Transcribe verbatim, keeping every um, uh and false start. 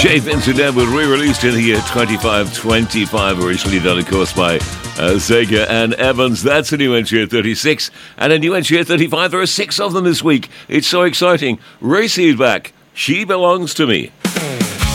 Jay Vincent was re-released in the year twenty-five twenty-five, originally done, of course, by uh, Sega and Evans. That's a new entry at thirty-six, and a new entry at thirty-five. There are six of them this week. It's so exciting. Racy's back. She Belongs to Me.